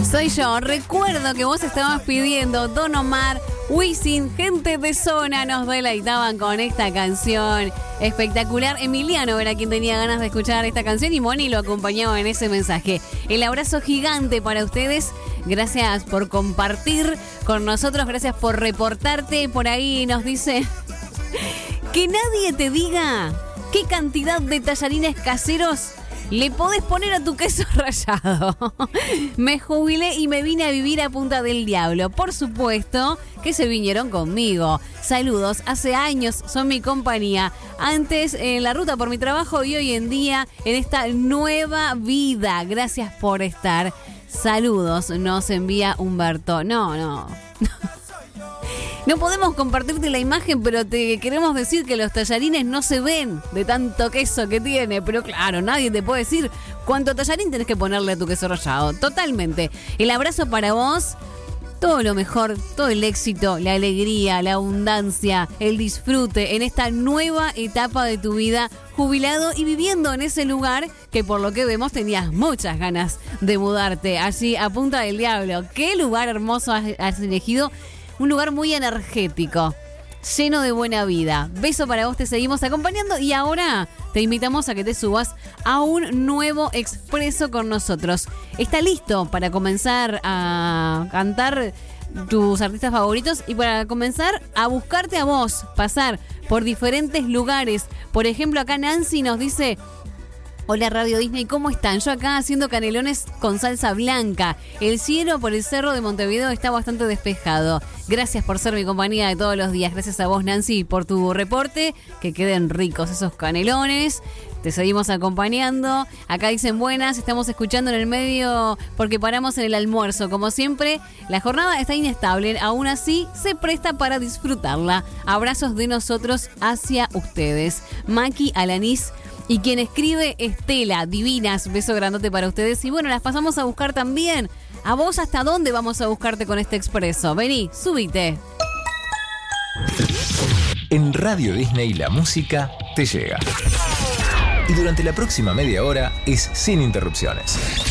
Soy yo. Recuerdo que vos estabas pidiendo Don Omar, Wisin, gente de zona, nos deleitaban con esta canción espectacular. Emiliano era quien tenía ganas de escuchar esta canción y Moni lo acompañaba en ese mensaje. El abrazo gigante para ustedes. Gracias por compartir con nosotros, gracias por reportarte. Por ahí nos dice que nadie te diga qué cantidad de tallarines caseros le podés poner a tu queso rallado. Me jubilé y me vine a vivir a Punta del Diablo. Por supuesto que se vinieron conmigo. Saludos, hace años son mi compañía. Antes en la ruta por mi trabajo y hoy en día en esta nueva vida. Gracias por estar. Saludos, nos envía Humberto. No podemos compartirte la imagen, pero te queremos decir que los tallarines no se ven de tanto queso que tiene. Pero claro, nadie te puede decir cuánto tallarín tenés que ponerle a tu queso rallado. Totalmente. El abrazo para vos. Todo lo mejor, todo el éxito, la alegría, la abundancia, el disfrute en esta nueva etapa de tu vida, jubilado y viviendo en ese lugar que por lo que vemos tenías muchas ganas de mudarte. Allí a Punta del Diablo. Qué lugar hermoso has elegido. Un lugar muy energético, lleno de buena vida. Beso para vos, te seguimos acompañando y ahora te invitamos a que te subas a un nuevo expreso con nosotros. ¿Está listo para comenzar a cantar tus artistas favoritos y para comenzar a buscarte a vos, pasar por diferentes lugares? Por ejemplo, acá Nancy nos dice: hola Radio Disney, ¿cómo están? Yo acá haciendo canelones con salsa blanca. El cielo por el cerro de Montevideo está bastante despejado. Gracias por ser mi compañía de todos los días. Gracias a vos, Nancy, por tu reporte. Que queden ricos esos canelones. Te seguimos acompañando. Acá dicen buenas, estamos escuchando en el medio porque paramos en el almuerzo. Como siempre, la jornada está inestable. Aún así, se presta para disfrutarla. Abrazos de nosotros hacia ustedes. Maki, Alanis y quien escribe, Estela. Divinas, beso grandote para ustedes. Y bueno, las pasamos a buscar también. ¿A vos hasta dónde vamos a buscarte con este expreso? Vení, subite. En Radio Disney la música te llega. Y durante la próxima media hora es sin interrupciones.